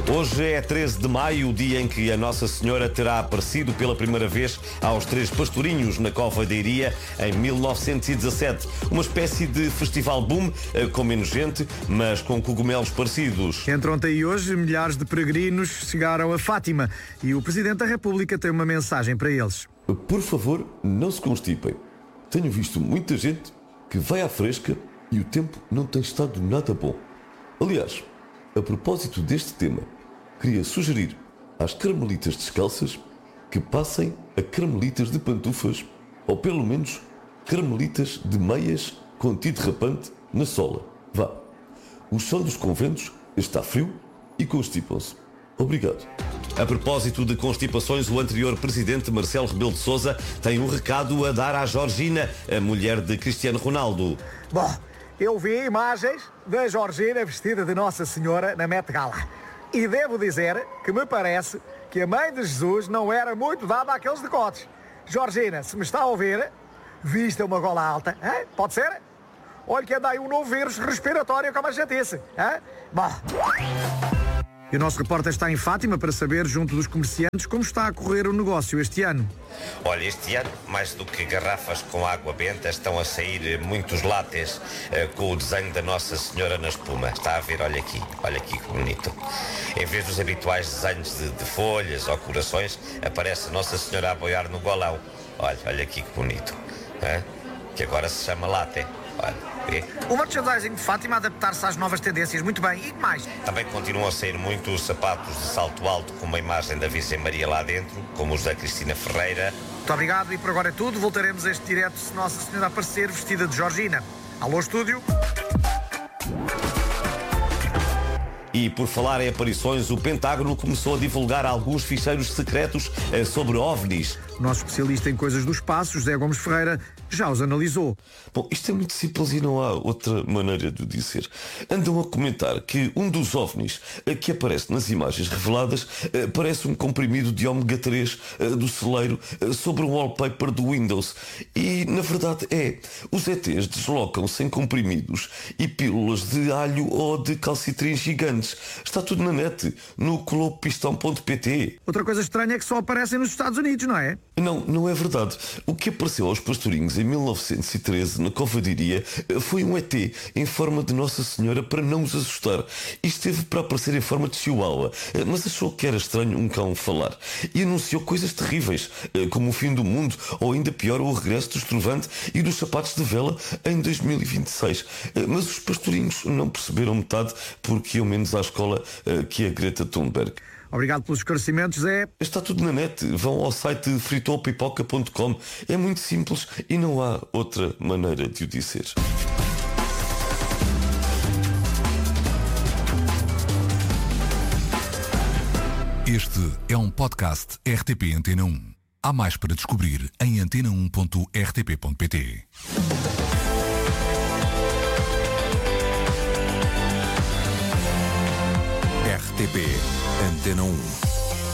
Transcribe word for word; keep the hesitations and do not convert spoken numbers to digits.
Hoje é treze de maio, o dia em que a Nossa Senhora terá aparecido pela primeira vez aos Três Pastorinhos, na Cova da Iria, em mil novecentos e dezassete. Uma espécie de festival boom, com menos gente, mas com cogumelos parecidos. Entre ontem e hoje, milhares de peregrinos chegaram a Fátima e o Presidente da República tem uma mensagem para eles. Por favor, não se constipem. Tenho visto muita gente que vai à fresca e o tempo não tem estado nada bom. Aliás, a propósito deste tema, queria sugerir às carmelitas descalças que passem a carmelitas de pantufas ou pelo menos carmelitas de meias com antiderrapante na sola. Vá, o chão dos conventos está frio e constipam-se. Obrigado. A propósito de constipações, o anterior presidente Marcelo Rebelo de Sousa tem um recado a dar à Georgina, a mulher de Cristiano Ronaldo. Bom, eu vi imagens da Georgina vestida de Nossa Senhora na Met Gala. E devo dizer que me parece que a mãe de Jesus não era muito dada àqueles decotes. Georgina, se me está a ouvir, vista uma gola alta, hein? Pode ser? Olha que anda aí um novo vírus respiratório com uma chatice. Hein? Bom... E o nosso repórter está em Fátima para saber, junto dos comerciantes, como está a correr o negócio este ano. Olha, este ano, mais do que garrafas com água benta, estão a sair muitos látex uh, com o desenho da Nossa Senhora na espuma. Está a ver, olha aqui, olha aqui que bonito. Em vez dos habituais desenhos de, de folhas ou corações, aparece a Nossa Senhora a boiar no golão. Olha, olha aqui que bonito. Hein? Que agora se chama látex. Olha. O merchandising de Fátima a adaptar-se às novas tendências, muito bem. E que mais? Também continuam a sair muito os sapatos de salto alto com uma imagem da Virgem Maria lá dentro, como os da Cristina Ferreira. Muito obrigado e por agora é tudo. Voltaremos a este direto se Nossa Senhora aparecer vestida de Georgina. Alô, estúdio. E por falar em aparições, o Pentágono começou a divulgar alguns ficheiros secretos sobre OVNIs. O nosso especialista em coisas do espaço, José Gomes Ferreira, já os analisou. Bom, isto é muito simples e não há outra maneira de o dizer. Andam a comentar que um dos OVNIs que aparece nas imagens reveladas parece um comprimido de ômega três do celeiro sobre um wallpaper do Windows. E, na verdade, é. Os E Tês deslocam-se em comprimidos e pílulas de alho ou de calcitrins gigantes. Está tudo na net, no colopistão ponto pt. Outra coisa estranha é que só aparecem nos Estados Unidos, não é? Não, não é verdade. O que apareceu aos pastorinhos em mil novecentos e treze, na Cova da Iria, foi um E T em forma de Nossa Senhora para não os assustar. E esteve para aparecer em forma de chihuahua, mas achou que era estranho um cão falar. E anunciou coisas terríveis, como o fim do mundo, ou ainda pior, o regresso do estrovante e dos sapatos de vela em dois mil e vinte e seis. Mas os pastorinhos não perceberam metade porque iam menos à escola que a Greta Thunberg. Obrigado pelos esclarecimentos, Zé. Está tudo na net. Vão ao site fritopipoca ponto com. É muito simples e não há outra maneira de o dizer. Este é um podcast R T P Antena um. Há mais para descobrir em antena um ponto r t p ponto pt. R T P Antena um.